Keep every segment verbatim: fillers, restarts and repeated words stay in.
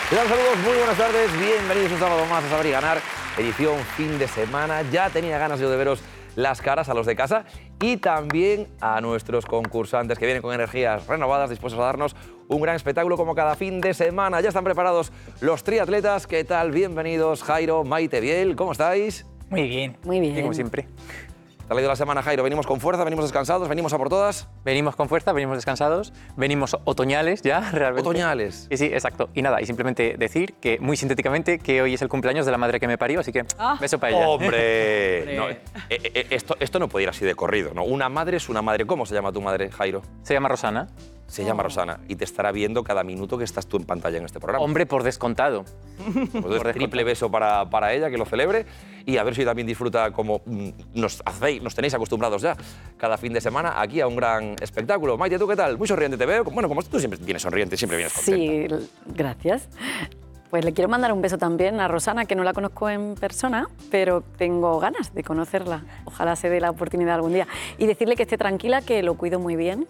¿Qué tal? Saludos, muy buenas tardes, bienvenidos un sábado más a Saber y Ganar, edición fin de semana. Ya tenía ganas yo de veros las caras a los de casa y también a nuestros concursantes que vienen con energías renovadas, dispuestos a darnos un gran espectáculo como cada fin de semana. Ya están preparados los triatletas. ¿Qué tal? Bienvenidos, Jairo, Maite, Biel, ¿cómo estáis? Muy bien. Muy bien. Y como siempre. ¿Te ha leído la semana, Jairo? ¿Venimos con fuerza, venimos descansados, venimos a por todas? Venimos con fuerza, venimos descansados, venimos otoñales ya, realmente. Otoñales. Sí, sí, exacto. Y nada, y simplemente decir que, muy sintéticamente, que hoy es el cumpleaños de la madre que me parió, así que Ah. beso para ella. ¡Hombre! No, eh, eh, esto, esto no puede ir así de corrido, ¿no? Una madre es una madre. ¿Cómo se llama tu madre, Jairo? Se llama Rosana. Se llama Rosana y te estará viendo cada minuto que estás tú en pantalla en este programa. Hombre, por descontado. Pues triple beso para, para ella, que lo celebre, y a ver si también disfruta como mm, nos hacéis, nos tenéis acostumbrados ya cada fin de semana aquí a un gran espectáculo. Maite, ¿tú qué tal? Muy sonriente te veo. Bueno, como tú siempre vienes sonriente, siempre vienes contenta. Sí, gracias. Pues le quiero mandar un beso también a Rosana, que no la conozco en persona, pero tengo ganas de conocerla. Ojalá se dé la oportunidad algún día. Y decirle que esté tranquila, que lo cuido muy bien.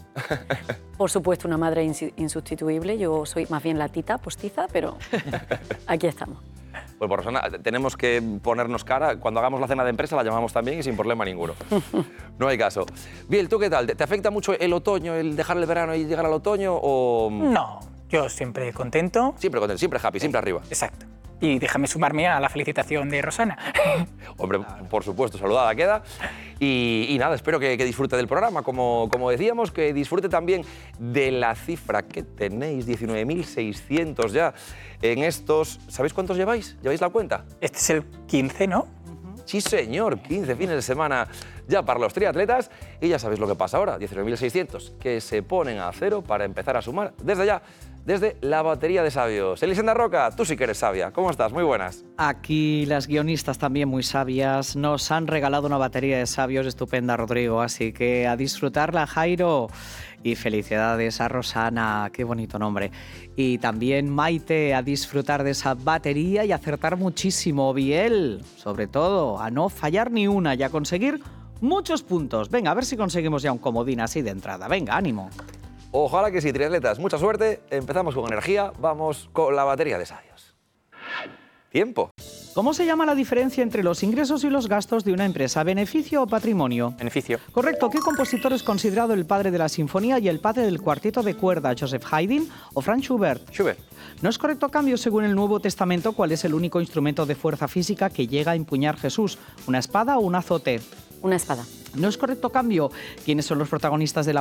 Por supuesto, una madre ins- insustituible. Yo soy más bien la tita postiza, pero aquí estamos. Pues por Rosana, tenemos que ponernos cara. Cuando hagamos la cena de empresa la llamamos también y sin problema ninguno. No hay caso. Biel, ¿tú qué tal? ¿Te afecta mucho el otoño, el dejar el verano y llegar al otoño o...? No, yo siempre contento. Siempre contento, siempre happy, siempre arriba. Exacto. Y déjame sumarme a la felicitación de Rosana. Hombre, por supuesto, saludada queda. Y, y nada, espero que, que disfrute del programa, como, como decíamos, que disfrute también de la cifra que tenéis, diecinueve mil seiscientos ya en estos... ¿Sabéis cuántos lleváis? ¿Lleváis la cuenta? Este es el quince, ¿no? Sí, señor, quince fines de semana ya para los triatletas. Y ya sabéis lo que pasa ahora, diecinueve mil seiscientos, que se ponen a cero para empezar a sumar desde ya, desde la batería de sabios. Elisenda Roca, tú sí que eres sabia. ¿Cómo estás? Muy buenas. Aquí las guionistas también muy sabias nos han regalado una batería de sabios estupenda, Rodrigo, así que a disfrutarla, Jairo. Y felicidades a Rosana, qué bonito nombre. Y también Maite, a disfrutar de esa batería y acertar muchísimo, Biel, sobre todo, a no fallar ni una y a conseguir muchos puntos. Venga, a ver si conseguimos ya un comodín así de entrada. Venga, ánimo. Ojalá que sí, triatletas. Mucha suerte. Empezamos con energía. Vamos con la batería de sabios. Tiempo. ¿Cómo se llama la diferencia entre los ingresos y los gastos de una empresa? ¿Beneficio o patrimonio? Beneficio. Correcto. ¿Qué compositor es considerado el padre de la sinfonía y el padre del cuarteto de cuerda? ¿Joseph Haydn o Franz Schubert? Schubert. No es correcto cambio. Según el Nuevo Testamento, ¿cuál es el único instrumento de fuerza física que llega a empuñar Jesús? ¿Una espada o un azote? Una espada. No es correcto cambio. ¿Quiénes son los protagonistas de la